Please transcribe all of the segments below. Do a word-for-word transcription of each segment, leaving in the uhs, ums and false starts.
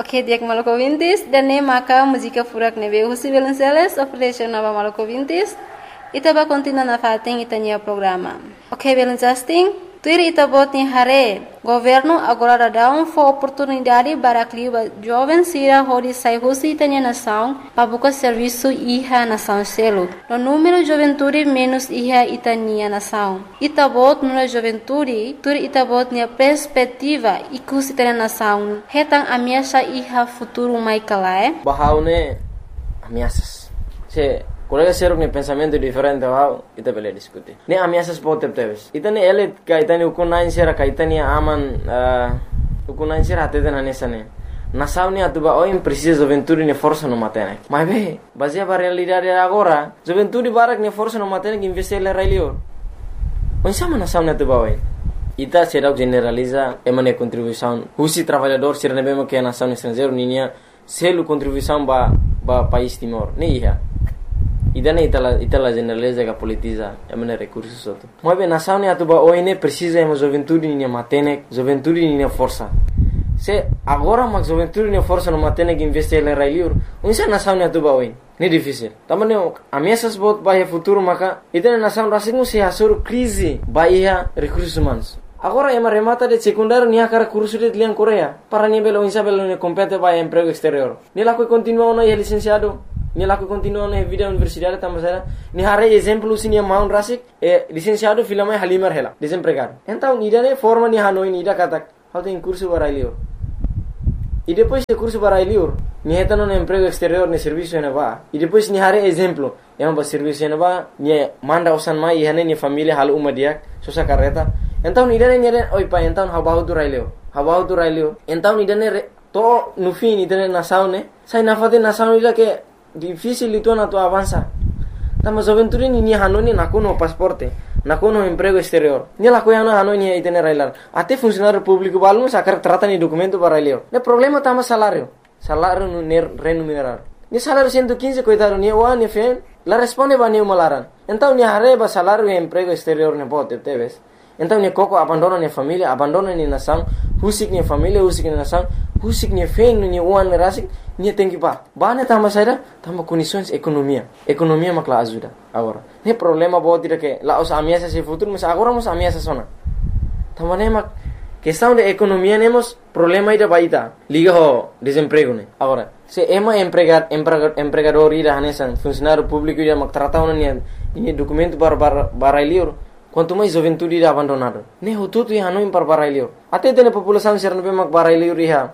Ok, dia Maluco Vintis, dan ne maka música furak nebe husi Belenceles, operation nova Maluco Vintis, ita ba continua na fating itanya programa. Ok, Belencasting, tuir ita bot ni hare, governo agora dá um for oportunidade para clima jovem sira hori sai husi itanya nação, para buscar serviço iha nação selo. No número juventude menos iha itania nação. Ita bot no juventude, tuir ita bot ni perspectiva ikusi itanya nação. Hetang ameaça iha futuro mai kalae. Bahaune ameaças. Se colega ser um pensamento diferente bahau ita bele discutir. Ne ameaças pode ter. Ita ne ele kaitani ukunain sera kaitani aman ukunain sera até na nessa ne. Nação ne atuba oi precisa juventude ne força no matene. Mas be, baseia para realidade agora, juventude barak ne força no matene que investir le railio. Onde sama nação ne atuba oi. Ita será generaliza emane contribuição. Husi trabalhador ser ne bemo que a nação estrangeiro ninia selo contribuição ba ba país Timor. Ne ia. Ida ne itala itala generaliza que politiza emane recursos outro. Mas bem nação ne atuba oi ne precisa emo juventude ninia matene, juventude ninia força. Se agora mas juventude ninia força no matene que investir le railio. Onde sa nação ne atuba oi. Ne difícil. Também ameaças bot bahia futuro maka ida nação rasingu se hasur crise bahia recursos humanos. Agora ema remata de secundário nia cara curso de lian Coreia. Para nia belo insa belo ne compete vai emprego exterior. Ni lá que continua no licenciado, ni lá que continua na vida universidade também. Ni hare exemplo sim nia maun rasik e licenciado filama halimar hela, desempregado. Então nida ne forma ni hanoi nida kata. How tem curso para ilio. E depois de curso para ilio, ni heta no emprego exterior ne serviço ne va. E depois ni hare exemplo, ema ba serviço ne va, ni manda usan mai hane ni família hal uma dia, sosa carreta. Então nidane nidane oi pa então habahu tu raileo habahu tu raileo então nidane to no fim nidane nação né sai na fade nação ila que difícil itu na tu avança tamo juventude ni ni hanoni na kono pasporte na kono emprego exterior ni la ko yana hanoni itene railar até funcionário público balum sakar trata ni documento para raileo ne problema tamo salário salário no remunerar ni salário cento e quinze coitado ni o ani fen la responde ba ni malaran então ni hareba salário e emprego exterior ne bote teves. Então ne koko abandona ne família, abandona ne nação, husik ne família, husik ne nação, husik ne feng ne uan ne rasik, ne tem que ba. Ba ne tama saída, tama condições economia. Economia makla ajuda agora. Ne problema boa tira que lá os ameaças se futuro, mas agora mos ameaças sona. Tama ne mak questão de economia nemos problema ida baita. Liga ho desemprego ne. Agora, se ema empregar empregador ida hanesan, funcionário público ida mak trata ona ne ne documento para para liur. Quanto mais juventude irá abandonado. Ne hututu ia hanoi par barailio. Até tem a população ser no bemak barailio iha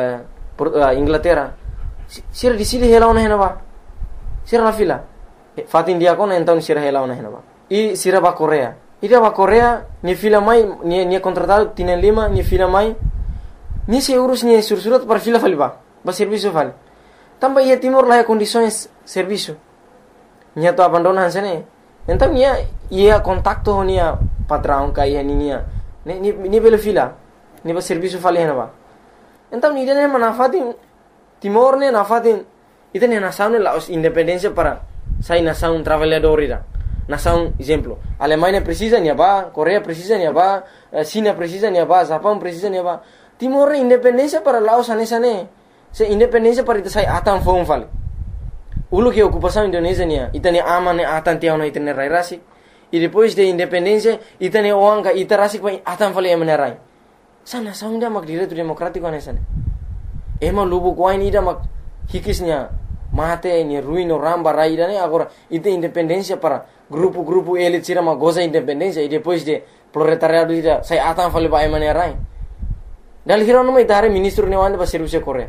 Inglaterra. Sira di sili hela ona henaba. Sira la fila. Fatin dia kona então sira hela ona henaba. E sira ba Coreia. Ida ba Coreia ni fila mai ni ni contratado tienen lima ni fila mai. Ni se urus ni sursurat par fila faliba. Ba serviço fali. Tamba ia Timor lá condições serviço. Ni to abandonan sene. Então ia ia contacto nia patrão kai nia ni ni ni bela fila ni ba serviço fali henaba. Então ni dene manafati Timor ne nafati itene nação ne la independência para sai nação trabalhador ira. Nação exemplo, Alemanha precisa nia ba, Coreia precisa nia ba, China precisa nia ba, Japão precisa nia ba. Timor ne independência para Laos anesa ne. Se independência para ita sai atan fom fali. Ulu que ocupação Indonésia nia, itane aman ne atan tiao na itane rai rasik. E depois de independência, itane oanga ita rasik pa atan fali emane rai. Sa nação ida mak direito democrático anesa ne. Ema lubu kuain ida mak hikisnya mate ni ruino ramba rai ida ne agora ita independência para grupo-grupo elit sira mak goza independência e depois de proletariado ida sai atan fali pa emane rai. Dal hiro no mai tare ministro ne wanda ba serviço Coreia.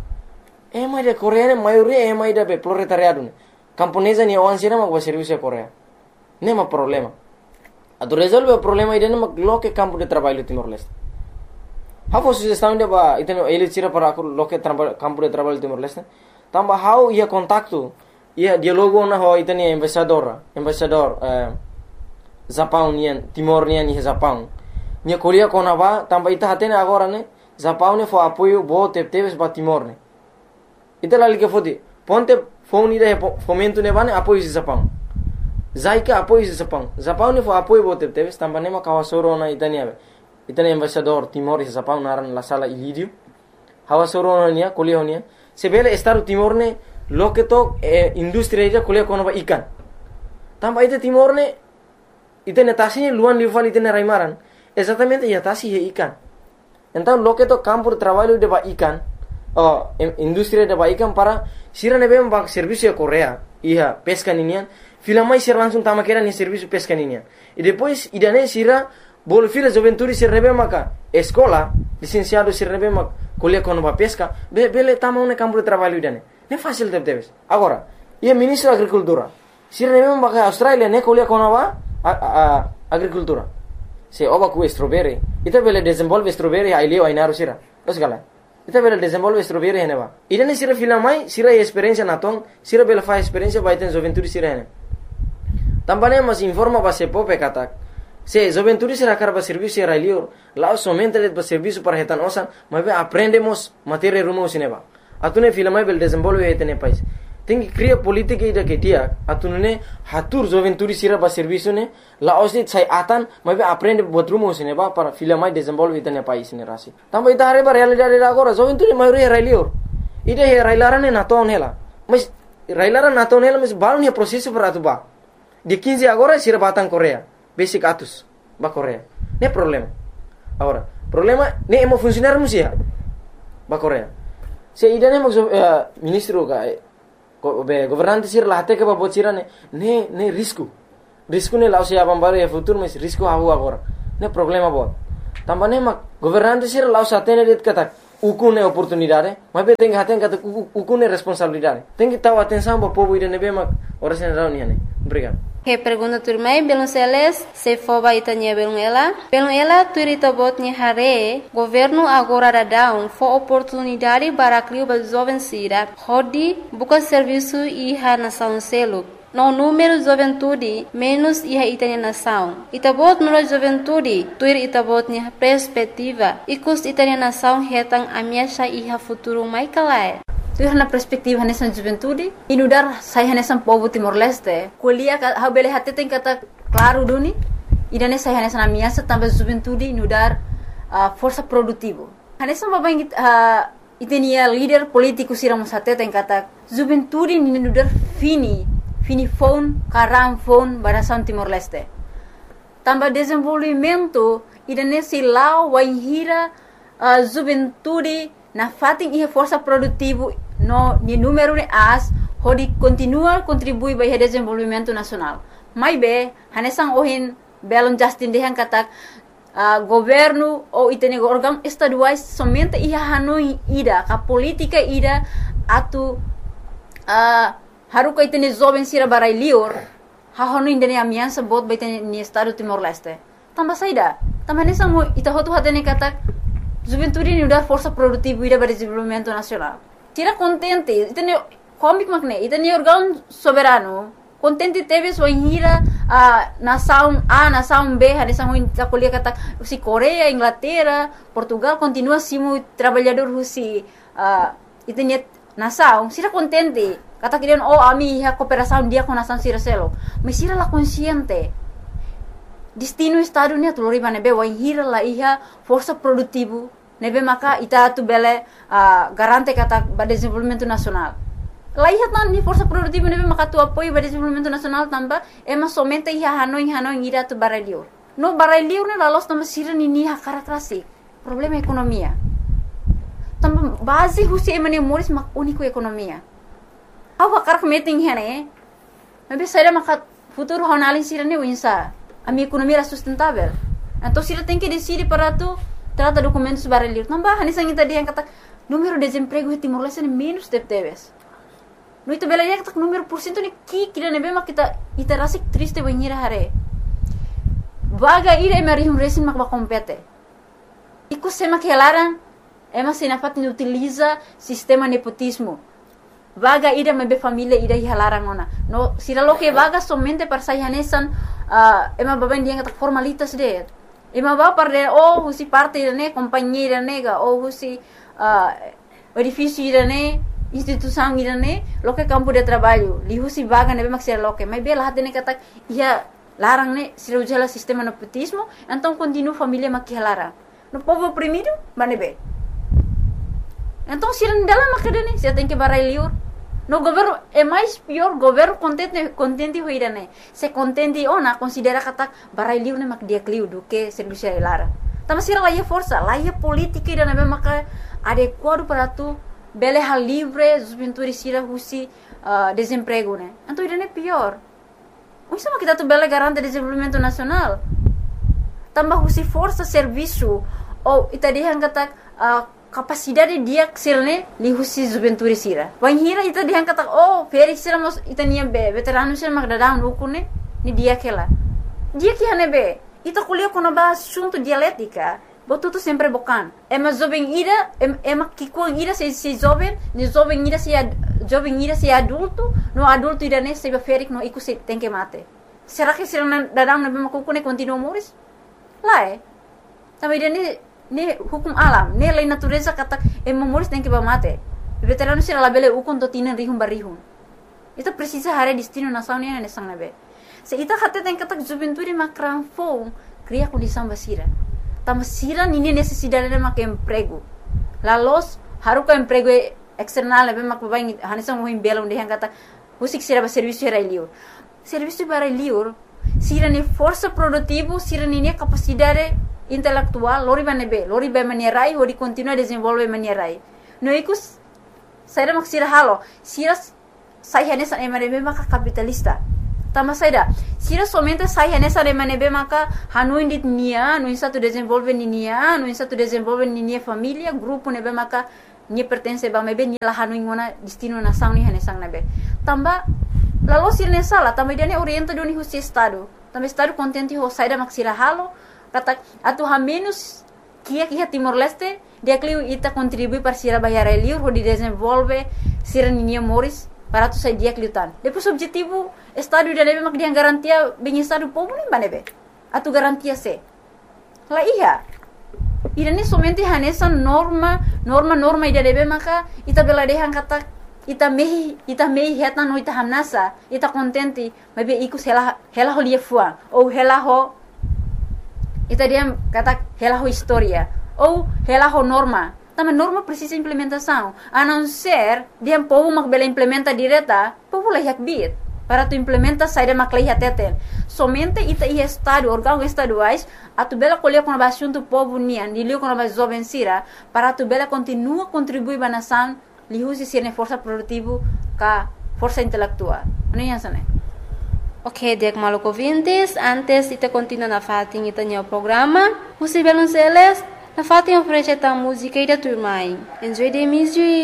Ema de Coreia ne maioria ema ida be proletariado ne. Camponesa ni awan sira mak ba serviço Coreia. Nema problema. Ado resolve o problema ida ne mak loke campo de trabalho Timor-Leste. Hafo sugestão de ba itano elit sira para loke campo de trabalho Timor-Leste. Tamba how ia contacto ia dialogo na ho itani embaixador, embaixador eh Japão nian Timor nian ni Japão. Nia Coreia kona ba tamba ita hatene agora ne Japão ne fo apoio bo te teves ba Timor ne. Ita lali que fodi ponte fone ida fomento ne bane apoio de Japão. Zaika apoio de Japão. Japão ne fo apoio bo te teves tamba ne ma kawasoro na itani ave. Itani embaixador Timor e Japão naran la sala Ilírio. hawa soronia kuliah honia sebele Estado Timor ne loke to eh, industri ida kuliah kono ba ikan tamba ita Timor ne ita netasi luan liufal ita raimaran exatamente ya tasi he ikan então loke to campo de trabalho de ba ikan oh, industri de ba ikan para sira ne bem ba serviço de Coreia ia pesca ninian fila mais ser langsung tama kera ni serviço pesca ninian e depois idane sira bol fila juventude sir nebe maka escola licenciado sir nebe mak kuliah kono ba pesca be bele tama un campo de trabalho idane ne fácil de teves agora ia ministro da agricultura sir nebe maka Australia ne kuliah kono ba a, a, agricultura se oba ku strawberry ita bele desenvolve strawberry ai leo ai naru sira los gala ita bele desenvolve strawberry hene ba idane sira fila mai sira experiência naton sira bele fa experiência ba iten juventude sira hene tambane mas informa ba se pope katak se juventude será cara para serviço era lior lá somente para serviço para retan osan mas aprendemos matéria rumo sineba atune fila mai bel desenvolve etene país tem que criar política ida que dia atune hatur juventude será para serviço ne lá osit sai atan mas aprende buat rumo sineba para fila mai desenvolve etene país ne rasi também ita areba realidade agora juventude mai era lior ida he railarane na ton hela mas railaran na ton hela mas baru processo para atuba de quinze agora será batang Coreia basic atus ba Coreia ne problema agora problema ne emo funcionar musia ba Coreia se idane mo uh, ministro ka go, be governante sir la hate ke ba bocira ne ne ne risco risco ne lao se abam bare e futuro mas risco hawo agora ne problema bo tambane ma governante sir lao sa tene det kata ukune oportunidade mas be tem haten kata ukune responsabilidade tem que taw atenção ba povo idane be ma ora sen rauni ne obrigado. Que pergunta turmai belum seles se foba itanya belum ela belum ela turita botnya hare governo agora da down for oportunidade para criar ba jovem sira hodi buka serviço iha nação selo no número juventude menos iha itanya nação itabot no juventude tuir itabotnya perspectiva ikus itanya nação hetang amiasha iha futuro mai kalai tu na perspektiva nessa juventude inudar saya nessa povo Timor Leste kuliah ha bele hate tem kata claro duni idane saya nessa na minha também juventude inudar uh, força produtivo nessa babang uh, itenia líder político siramos hate tem kata juventude inudar fini fini phone karam phone barasan Timor Leste também desenvolvimento idane silau waihira uh, juventude na fating iha força produtivo no ni número de as hodi continua contribui para o desenvolvimento nacional mai be hanesang ohin belon Justin dehan katak uh, governo ou itene órgão estaduais somente iha hanoi ida ka política ida atu uh, haruka itene jovem sira barai lior ha hanoi indene amiança bot ba itene ni estado Timor Leste tamba saida tamba hanesang mo ita hotu hatene katak juventude ni udar força produtiva ida para desenvolvimento nacional tira contente itene comic magne itene órgão soberano contente teve sua hira a nação A nação B hanesang ho ta kuliah kata si Coreia Inglaterra Portugal continua simo trabalhador husi uh, itene nação sira contente kata kirian oh ami ha cooperação dia com nação sira selo mas sira la consciente destino estado ni atulori nebe wa hira la iha força produtivo nebe maka ita tu bele uh, garante kata ba desenvolvimento nacional la iha tan ni força produtivo nebe maka tu apoio ba desenvolvimento nacional tamba ema somente iha hanoi hanoi ira tu baralio no baralio ne la los tamba sira ni ni ha karakterasi problema ekonomia tamba base husi emane moris mak unico ekonomia awa karak meeting hene nebe saira maka futuro honalin sira ne winsa a minha economia era sustentável. Então, se ele tem que decidir para tu, trata documentos baralhos. Não vai, nessa gente dia kata número de desemprego em Timor Leste é menos de teves. No itu bela dia kata número por cento ni ki kira nebe mak kita ita rasik triste banhira hare. Vaga ira emari um resin mak ba compete. Iku sema que elaran ema sinafat ni utiliza sistema nepotismo. Vaga ida mebe família ida hihalarang ona. No, sira lo que vaga somente para sayanesan uh, ema baben dia kata formalitas de. Ema ba para oh husi parte ne companhia nega oh husi uh, edifício ne instituição ne lo que campo de trabalho. Li husi vaga nebe maksira lo que. Mas bela hatene kata ia larang ne sira ujala sistema nepotismo, então continua família makihalarang. No povo oprimido, manebe. Então, se não dela macadane, você tem que barai liur. No governo é mais pior, governo contente contente hoira né. Se contente ona considera kata barai liur ne mak dia kliu do que serviço lara. Tama sira lá é força, lá é política e na maka adequado para tu bele hal livre, os pintores sira husi uh, desemprego né. Então isso é pior. O sama kita tu bele garante desenvolvimento nacional. Tambah husi força serviço ou ita dihan kata uh, capacidade dia ksilne li husi juventude sira. Wan hira ita dihan kata oh feri sira mos ita niam be veterano sira mak dadam rukune ni dia kela. Dia que hane be ita kuliah kono ba assunto dialética. Botu tu sempre bocan. Ema jovem ira ema kikuang ira se se jovem, ni jovem ira se jovem ira se adulto, no adulto ira ne se be ferik no iku se tem que mate. Será que sira dadam na be makukune continua moris? Lá é. Também ira ne hukum alam, ne lei natureza kata e memoris tem que ba mate. Veterano sira labele ukon to tinan rihum barihum. Ita precisa hare destino nação ne ne sang nabe. Se ita kata tem kata juventude makran fo, cria condição basira. Tama sira nini necessidade de mak emprego. La los haruka emprego external nabe mak babai hanisang mo himbela onde hang kata usik sira ba serviço era liur. Serviço para liur, sira ne força produtivo, sira nini capacidade intelectual, lori ba nebe, lori ba manierai, lori continua desenvolve manierai. No ikus, saya mak sira halo, sira saya nessa emanebe maka capitalista. Tama saya sira somente saya nessa emanebe maka hanu indit nia, no insa tu desenvolve ni nia, no insa tu desenvolve ni nia família, grupo nebe maka ni pertence ba mebe ni la hanu ingona destino nação ni hanesang nebe. Tamba lalu sira nessa la, tamba dia ne orienta doni husi estado. Tamba estado contente ho saya mak sira halo. Kata atu ha menos kia kia Timor Leste dia kliu ita contribui para sira bayar liur ho di desenvolve sira ninia moris para tu sai dia kliutan. Depois objetivo estado dia nebe mak dia garantia bem estado povo nem banebe. Atu garantia se. La iya. Ida ni somente hanesa norma norma norma ida nebe maka ita bela dehan kata ita mehi ita mehi heta no ita hamnasa ita contente mabe ikus hela hela ho lia fuang ou hela ho ita dia kata hela ho história ou hela ho norma. Tama norma precisa implementação. A não ser dia povo mak bela implementa direta, povo lah yak bit. Para tu implementa saída mak lah teten. Somente ita i estado órgãos estaduais a tu bela colher com a assunto povo nian, dilio com a jovem sira, para tu bela continua contribuir ba nação, li usi sirne força produtivo ka força intelectual. Não é assim? Ok, Diak Maluco ouvintes, antes de continuar na fatin ita o programa, você Belonceles, na fatin oferece a música e da turma. Enjoy the music.